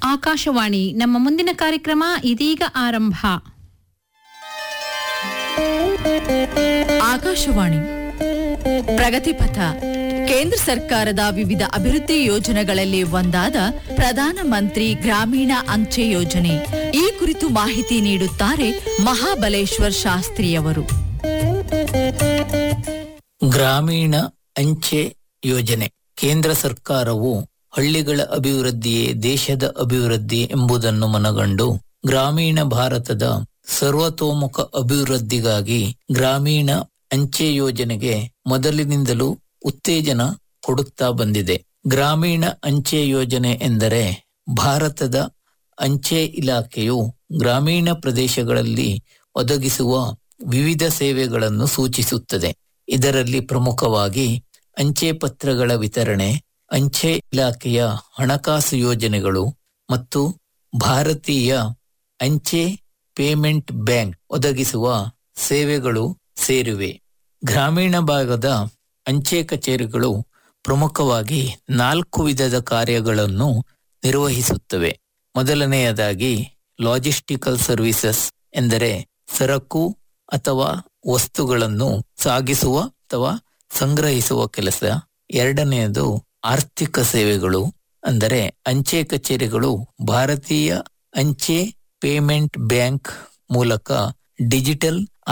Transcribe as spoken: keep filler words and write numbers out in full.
ಆಕಾಶವಾಣಿ ನಮ್ಮ ಮುಂದಿನ ಕಾರ್ಯಕ್ರಮ ಇದೀಗ ಆರಂಭ. ಆಕಾಶವಾಣಿ ಪ್ರಗತಿಪಥ ಕೇಂದ್ರ ಸರ್ಕಾರದ ವಿವಿಧ ಅಭಿವೃದ್ಧಿ ಯೋಜನೆಗಳಲ್ಲಿ ಒಂದಾದ ಪ್ರಧಾನ ಮಂತ್ರಿ ಗ್ರಾಮೀಣ ಅಂಚೆ ಯೋಜನೆ. ಈ ಕುರಿತು ಮಾಹಿತಿ ನೀಡುತ್ತಾರೆ ಮಹಾಬಲೇಶ್ವರ್ ಶಾಸ್ತ್ರಿಯವರು. ಗ್ರಾಮೀಣ ಅಂಚೆ ಯೋಜನೆ. ಕೇಂದ್ರ ಸರ್ಕಾರವು ಹಳ್ಳಿಗಳ ಅಭಿವೃದ್ಧಿಯೇ ದೇಶದ ಅಭಿವೃದ್ಧಿ ಎಂಬುದನ್ನು ಮನಗಂಡು ಗ್ರಾಮೀಣ ಭಾರತದ ಸರ್ವತೋಮುಖ ಅಭಿವೃದ್ಧಿಗಾಗಿ ಗ್ರಾಮೀಣ ಅಂಚೆ ಯೋಜನೆಗೆ ಮೊದಲಿನಿಂದಲೂ ಉತ್ತೇಜನ ಕೊಡುತ್ತಾ ಬಂದಿದೆ. ಗ್ರಾಮೀಣ ಅಂಚೆ ಯೋಜನೆ ಎಂದರೆ ಭಾರತದ ಅಂಚೆ ಇಲಾಖೆಯು ಗ್ರಾಮೀಣ ಪ್ರದೇಶಗಳಲ್ಲಿ ಒದಗಿಸುವ ವಿವಿಧ ಸೇವೆಗಳನ್ನು ಸೂಚಿಸುತ್ತದೆ. ಇದರಲ್ಲಿ ಪ್ರಮುಖವಾಗಿ ಅಂಚೆ ಪತ್ರಗಳ ವಿತರಣೆ, ಅಂಚೆ ಇಲಾಖೆಯ ಹಣಕಾಸು ಯೋಜನೆಗಳು ಮತ್ತು ಭಾರತೀಯ ಅಂಚೆ ಪೇಮೆಂಟ್ ಬ್ಯಾಂಕ್ ಒದಗಿಸುವ ಸೇವೆಗಳು ಸೇರಿವೆ. ಗ್ರಾಮೀಣ ಭಾಗದ ಅಂಚೆ ಕಚೇರಿಗಳು ಪ್ರಮುಖವಾಗಿ ನಾಲ್ಕು ವಿಧದ ಕಾರ್ಯಗಳನ್ನು ನಿರ್ವಹಿಸುತ್ತವೆ. ಮೊದಲನೆಯದಾಗಿ ಲಾಜಿಸ್ಟಿಕಲ್ ಸರ್ವಿಸಸ್ ಎಂದರೆ ಸರಕು ಅಥವಾ ವಸ್ತುಗಳನ್ನು ಸಾಗಿಸುವ ಅಥವಾ ಸಂಗ್ರಹಿಸುವ ಕೆಲಸ. ಎರಡನೆಯದು ಆರ್ಥಿಕ ಸೇವೆಗಳು, ಅಂದರೆ ಅಂಚೆ ಕಚೇರಿಗಳು ಭಾರತೀಯ ಅಂಚೆ ಪೇಮೆಂಟ್ ಬ್ಯಾಂಕ್ ಮೂಲಕ ಡಿಜಿಟಲ್